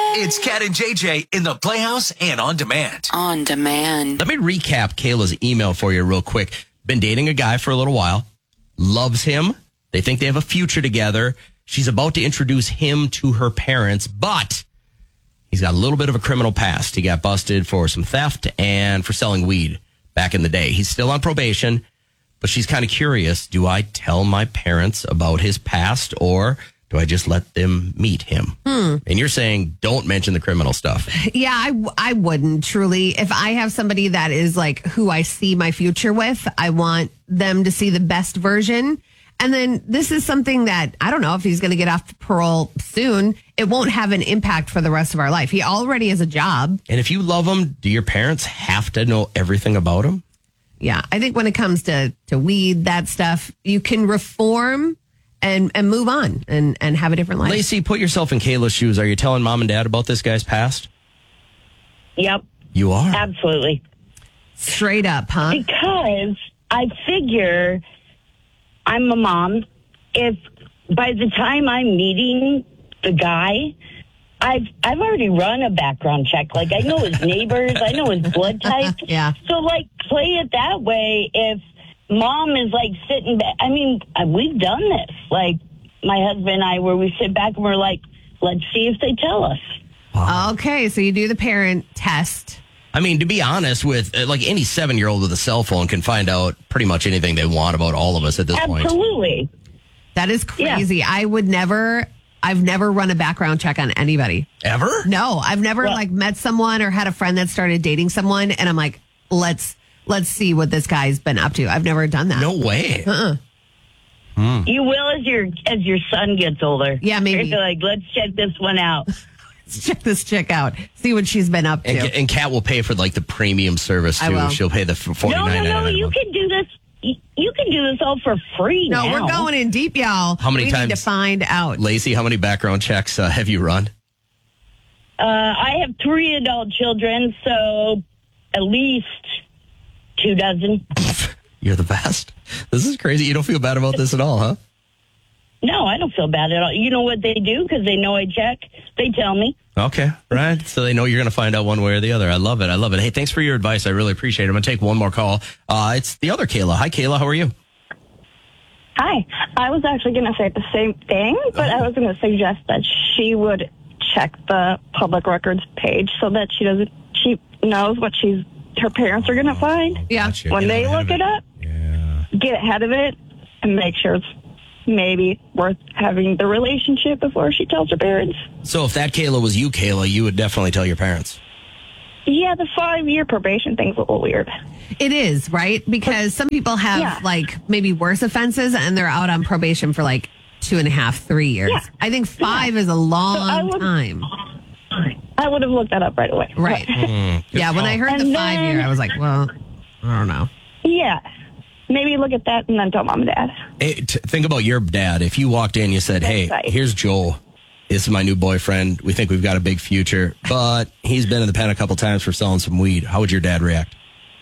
It's Cat and JJ in the Playhouse and On Demand. On Demand. Let me recap Kayla's email for you real quick. Been dating a guy for a little while. Loves him. They think they have a future together. She's about to introduce him to her parents, but he's got a little bit of a criminal past. He got busted for some theft and for selling weed back in the day. He's still on probation, but she's kind of curious. Do I tell my parents about his past, or do I just let them meet him? And you're saying don't mention the criminal stuff. Yeah, I wouldn't truly. If I have somebody that is like who I see my future with, I want them to see the best version. And then this is something that I don't know if he's going to get off parole soon. It won't have an impact for the rest of our life. He already has a job. And if you love him, do your parents have to know everything about him? Yeah, I think when it comes to weed, that stuff, you can reform and move on and have a different life. Lacey, put yourself in Kayla's shoes. Are you telling mom and dad about this guy's past? Yep. You are? Absolutely. Straight up, huh? Because I figure I'm a mom. If by the time I'm meeting the guy, I've already run a background check. Like, I know his neighbors. I know his blood type. Yeah. So, like, play it that way. If mom is, like, sitting back. I mean, we've done this. Like, my husband and I, where we sit back and we're like, let's see if they tell us. Wow. Okay, so you do the parent test. I mean, to be honest with, like, any 7-year-old with a cell phone can find out pretty much anything they want about all of us at this point. Absolutely. That is crazy. Yeah. I've never run a background check on anybody. Ever? No, I've never met someone or had a friend that started dating someone and I'm like, let's see what this guy's been up to. I've never done that. No way. You will as your son gets older. Yeah, maybe. You're like, let's check this one out. Let's check this chick out. See what she's been up to. And Kat will pay for like the premium service too. I will. She'll pay the $49.99. No. You can do this. You can do this all for free. No, now. we're going in deep, y'all. How many times need to find out? Lacey, how many background checks have you run? I have 3 adult children, so at least 24. You're the best. This is crazy. You don't feel bad about this at all, huh? No, I don't feel bad at all. You know what they do? Because they know I check. They tell me. Okay, right. So they know you're going to find out one way or the other. I love it. Hey, thanks for your advice. I really appreciate it. I'm going to take one more call. It's the other Kayla. Hi, Kayla. How are you? Hi. I was actually going to say the same thing, but I was going to suggest that she would check the public records page so that she knows what her parents are going to find. Yeah. Gotcha. When Get they ahead look of it up, get ahead of it and make sure it's maybe worth having the relationship before she tells her parents. So if that Kayla was you, Kayla, you would definitely tell your parents. Yeah, the 5-year probation thing's a little weird. It is, right? Because some people have like maybe worse offenses and they're out on probation for like 2.5, 3 years. Yeah. I think 5 is a long time. I would have looked that up right away. Right. Yeah, when I heard the 5-year, I was like, well, I don't know. Yeah. Maybe look at that and then tell mom and dad. Hey, think about your dad. If you walked in, you said, hey, here's Joel. This is my new boyfriend. We think we've got a big future, but he's been in the pen a couple times for selling some weed. How would your dad react?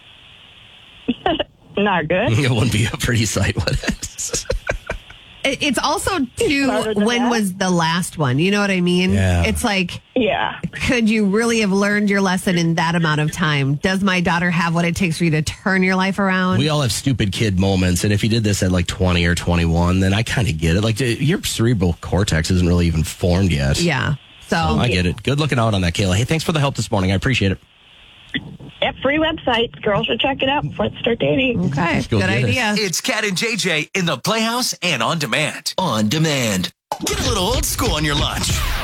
Not good. It wouldn't be a pretty sight, would it? It's also, too, when was the last one? You know what I mean? Yeah. It's like, yeah. Could you really have learned your lesson in that amount of time? Does my daughter have what it takes for you to turn your life around? We all have stupid kid moments, and if you did this at like 20 or 21, then I kind of get it. Like, your cerebral cortex isn't really even formed yet. Yeah. So I get it. Good looking out on that, Kayla. Hey, thanks for the help this morning. I appreciate it. Yep, free website. Girls should check it out before they start dating. Okay, go good get it. idea. It's Cat and JJ in the Playhouse and On Demand. On Demand. Get a little old school on your lunch.